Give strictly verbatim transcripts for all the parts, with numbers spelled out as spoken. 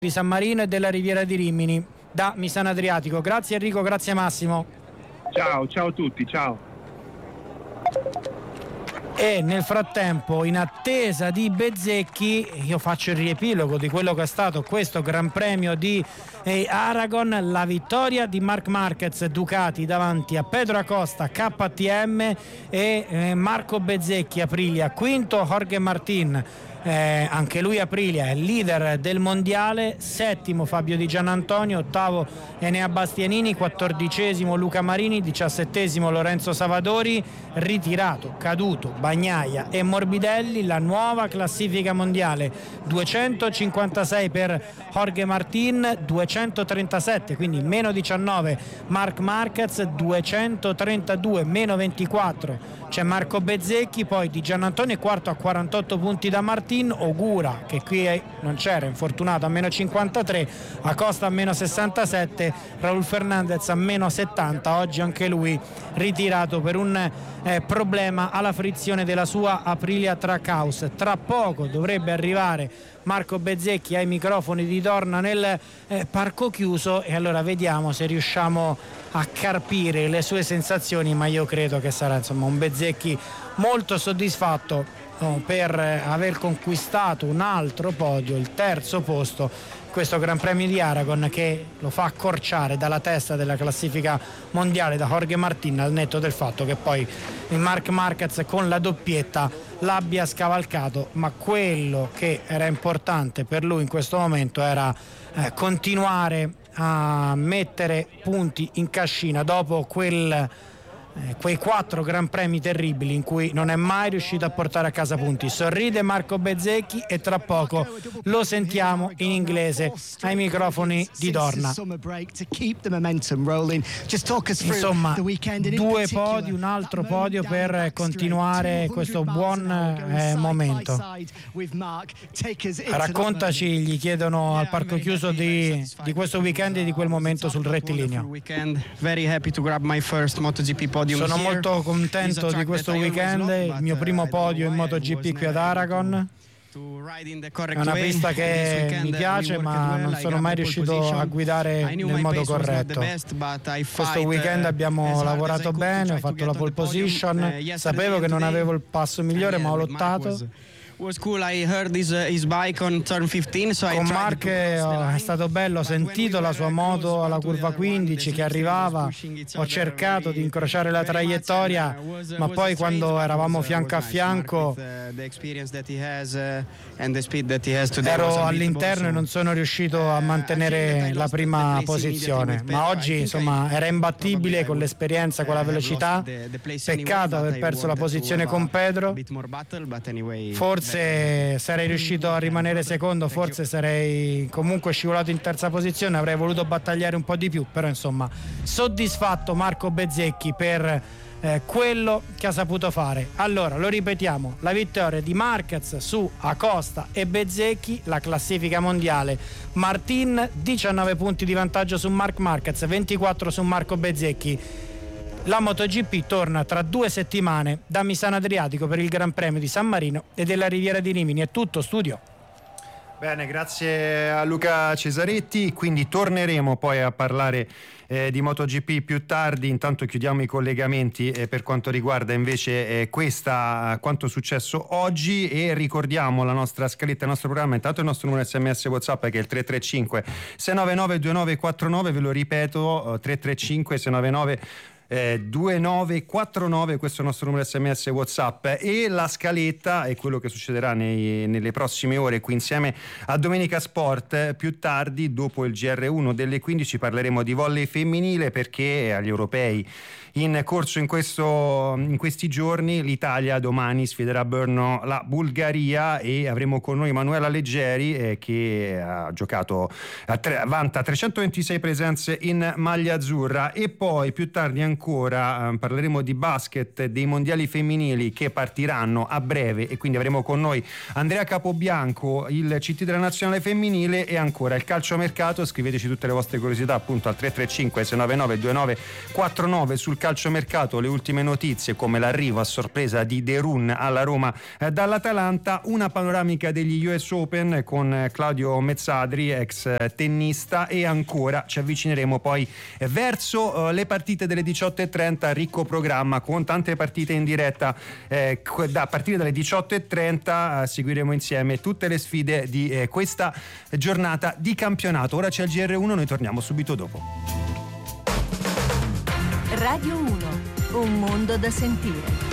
di San Marino e della Riviera di Rimini da Misano Adriatico. Grazie Enrico, grazie Massimo. Ciao, ciao a tutti, ciao. E nel frattempo, in attesa di Bezzecchi, io faccio il riepilogo di quello che è stato questo Gran Premio di eh, Aragon, la vittoria di Marc Marquez Ducati davanti a Pedro Acosta K T M e eh, Marco Bezzecchi Aprilia, quinto Jorge Martin. Eh, anche lui Aprilia è leader del mondiale, settimo Fabio Di Giannantonio, ottavo Enea Bastianini, quattordicesimo Luca Marini, diciassettesimo Lorenzo Savadori, ritirato, caduto Bagnaia e Morbidelli. La nuova classifica mondiale: duecentocinquantasei per Jorge Martin, duecentotrentasette, quindi meno diciannove Marc Marquez, duecentotrentadue meno ventiquattro c'è Marco Bezzecchi, poi Di Giannantonio è quarto a quarantotto punti da Martin, Ogura che qui non c'era, infortunato, a meno cinquantatré, Acosta a meno sessantasette, Raul Fernandez a meno settanta, oggi anche lui ritirato per un eh, problema alla frizione della sua Aprilia Trackhouse. Tra poco dovrebbe arrivare Marco Bezzecchi ai microfoni di Dorna nel eh, parco chiuso e allora vediamo se riusciamo a carpire le sue sensazioni, ma io credo che sarà insomma un Bezzecchi molto soddisfatto no, per eh, aver conquistato un altro podio, il terzo posto, questo Gran Premio di Aragon, che lo fa accorciare dalla testa della classifica mondiale da Jorge Martin, al netto del fatto che poi il Marc Marquez con la doppietta l'abbia scavalcato, ma quello che era importante per lui in questo momento era eh, continuare a mettere punti in cascina dopo quel Eh, quei quattro Gran Premi terribili in cui non è mai riuscito a portare a casa punti. Sorride Marco Bezzecchi e tra poco lo sentiamo in inglese ai microfoni di Dorna. Insomma, due podi, un altro podio per continuare questo buon eh, momento. Raccontaci, gli chiedono al parco chiuso di, di questo weekend e di quel momento sul rettilineo. Sono molto contento di questo weekend, il mio primo podio in MotoGP qui ad Aragon. È una pista che mi piace, ma non sono mai riuscito a guidare nel modo corretto. Questo weekend abbiamo lavorato bene, ho fatto la pole position, sapevo che non avevo il passo migliore, ma ho lottato. Con Mark è stato bello, ho sentito la sua moto alla curva quindici che arrivava, ho cercato di incrociare la traiettoria, ma poi quando eravamo fianco a fianco ero all'interno e non sono riuscito a mantenere la prima posizione, ma oggi insomma era imbattibile con l'esperienza, con la velocità. Peccato aver perso la posizione con Pedro, forse se sarei riuscito a rimanere secondo, forse sarei comunque scivolato in terza posizione, avrei voluto battagliare un po' di più, però insomma soddisfatto Marco Bezzecchi per eh, quello che ha saputo fare. Allora lo ripetiamo, la vittoria di Marquez su Acosta e Bezzecchi, la classifica mondiale: Martin diciannove punti di vantaggio su Marc Marquez, ventiquattro su Marco Bezzecchi. La MotoGP torna tra due settimane da Misano Adriatico per il Gran Premio di San Marino e della Riviera di Rimini. È tutto, studio. Bene, grazie a Luca Cesaretti. Quindi torneremo poi a parlare eh, di MotoGP più tardi. Intanto chiudiamo i collegamenti eh, per quanto riguarda invece eh, questa, quanto è successo oggi, e ricordiamo la nostra scaletta, il nostro programma. Intanto il nostro numero S M S WhatsApp che è il tre tre cinque sei nove nove due nove quattro nove, ve lo ripeto, tre tre cinque sei nove nove Eh, due nove quattro nove, questo è il nostro numero S M S WhatsApp, e la scaletta è quello che succederà nei, nelle prossime ore qui insieme a Domenica Sport. Più tardi, dopo il G R uno delle quindici, parleremo di volley femminile, perché agli europei in corso in, questo, in questi giorni l'Italia domani sfiderà a Brno la Bulgaria, e avremo con noi Manuela Leggeri eh, che ha giocato a tre, vanta trecentoventisei presenze in maglia azzurra. E poi più tardi ancora ancora eh, parleremo di basket, dei mondiali femminili che partiranno a breve, e quindi avremo con noi Andrea Capobianco, il C T della nazionale femminile, e ancora il calciomercato. Scriveteci tutte le vostre curiosità appunto al tre tre cinque sei nove nove due nove quattro nove sul calciomercato, le ultime notizie come l'arrivo a sorpresa di De Roon alla Roma eh, dall'Atalanta, una panoramica degli U S Open con eh, Claudio Mezzadri, ex eh, tennista, e ancora ci avvicineremo poi eh, verso eh, le partite delle diciotto e trenta, ricco programma con tante partite in diretta eh, da partire dalle diciotto e trenta. Eh, seguiremo insieme tutte le sfide di eh, questa giornata di campionato. Ora c'è il G R uno, noi torniamo subito dopo. Radio uno, un mondo da sentire.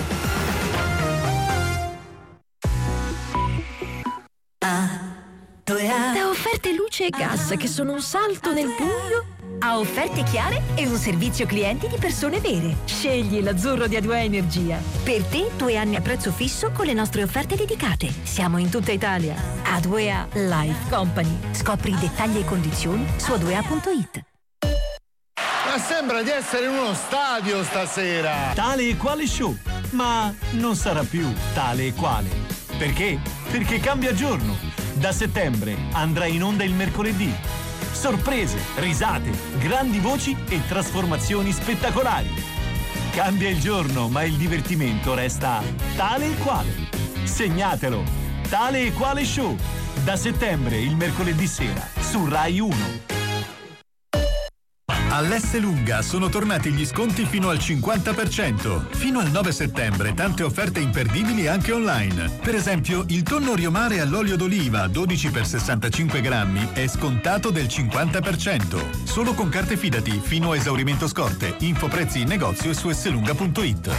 Da offerte luce e gas che sono un salto nel buio A offerte chiare e un servizio clienti di persone vere. Scegli l'azzurro di A due A Energia. Per te due anni a prezzo fisso con le nostre offerte dedicate. Siamo in tutta Italia. A due A Life Company. Scopri i dettagli e condizioni su a due a punto it. Ma sembra di essere in uno stadio stasera. Tale e quale show, ma non sarà più tale e quale. Perché? Perché cambia giorno. Da settembre andrà in onda il mercoledì. Sorprese, risate, grandi voci e trasformazioni spettacolari. Cambia il giorno, ma il divertimento resta tale e quale. Segnatelo. Tale e quale show. Da settembre il mercoledì sera su Rai uno. All'Esselunga sono tornati gli sconti fino al cinquanta per cento. Fino al nove settembre tante offerte imperdibili anche online. Per esempio, il tonno Rio Mare all'olio d'oliva dodici per sessantacinque grammi è scontato del cinquanta per cento. Solo con carte Fidati fino a esaurimento scorte. Info prezzi in negozio e su esselunga punto it.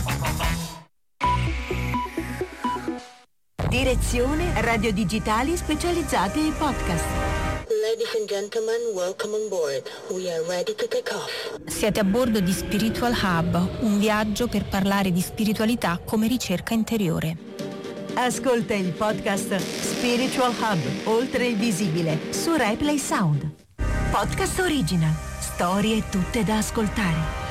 Direzione Radio Digitali specializzati ai podcast. Ladies and gentlemen, welcome on board. We are ready to take off. Siete a bordo di Spiritual Hub, un viaggio per parlare di spiritualità come ricerca interiore. Ascolta il podcast Spiritual Hub, oltre il visibile, su RaiPlay Sound. Podcast original, storie tutte da ascoltare.